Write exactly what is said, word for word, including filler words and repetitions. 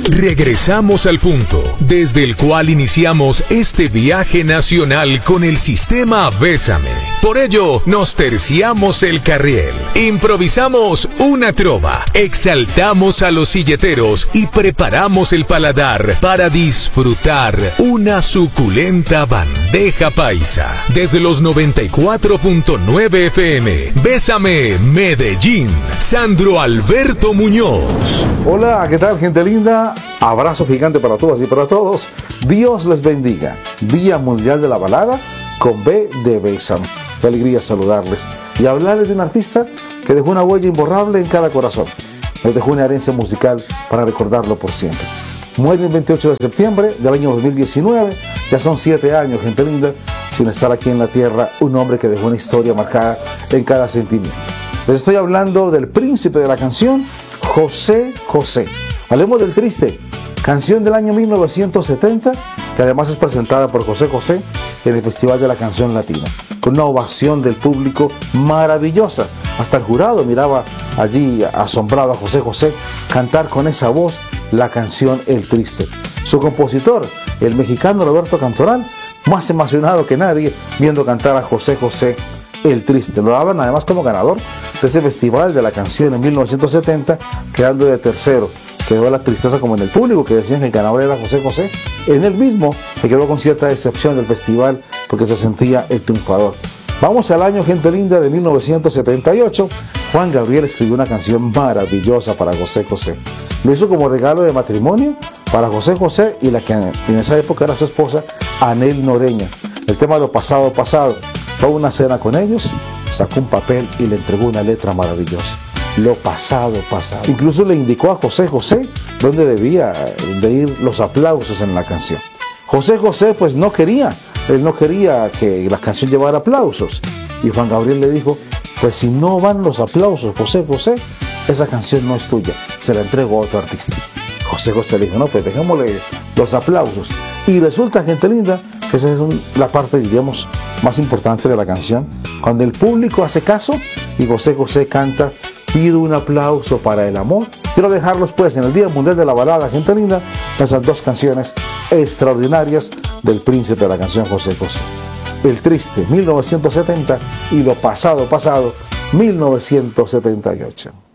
Regresamos al punto, desde el cual iniciamos este viaje nacional con el sistema Bésame. Por ello, nos terciamos el carriel, improvisamos una trova, exaltamos a los silleteros y preparamos el paladar para disfrutar una suculenta bandeja paisa. Desde los noventa y cuatro punto nueve F M, Bésame Medellín, Sandro Alberto Muñoz. Hola, ¿qué tal, gente linda? Abrazo gigante para todas y para todos. Dios les bendiga. Día Mundial de la Balada con B de Bésame. Qué alegría saludarles y hablarles de un artista que dejó una huella imborrable en cada corazón. Nos dejó una herencia musical para recordarlo por siempre. Muere el veintiocho de septiembre del año dos mil diecinueve. Ya son siete años, gente linda, sin estar aquí en la tierra. Un hombre que dejó una historia marcada en cada sentimiento. Les estoy hablando del príncipe de la canción, José José. Hablemos del Triste, canción del año mil novecientos setenta, que además es presentada por José José en el Festival de la Canción Latina, con una ovación del público maravillosa. Hasta el jurado miraba allí asombrado a José José cantar con esa voz la canción El Triste. Su compositor, el mexicano Roberto Cantoral, más emocionado que nadie viendo cantar a José José El Triste. Lo daban además como ganador de ese Festival de la Canción en mil novecientos setenta, quedando de tercero. Quedó la tristeza como en el público, que decían que el ganador era José José. En él mismo se quedó con cierta decepción del festival porque se sentía el triunfador. Vamos al año, gente linda, de mil novecientos setenta y ocho. Juan Gabriel escribió una canción maravillosa para José José. Lo hizo como regalo de matrimonio para José José y la que en esa época era su esposa, Anel Noreña. El tema Lo Pasado Pasado. Fue a una cena con ellos, sacó un papel y le entregó una letra maravillosa. Lo pasado, pasado. Incluso le indicó a José José dónde debía de ir los aplausos en la canción. José José pues no quería, él no quería que la canción llevara aplausos. Y Juan Gabriel le dijo, pues si no van los aplausos, José José, esa canción no es tuya, se la entrego a otro artista. José José le dijo, no, pues dejémosle los aplausos. Y resulta, gente linda, que esa es un, la parte, diríamos, más importante de la canción, cuando el público hace caso y José José canta Pido un aplauso para el amor. Quiero dejarlos pues en el Día Mundial de la Balada, gente linda, esas dos canciones extraordinarias del príncipe de la canción, José José. El Triste, mil novecientos setenta, y Lo Pasado Pasado, mil novecientos setenta y ocho.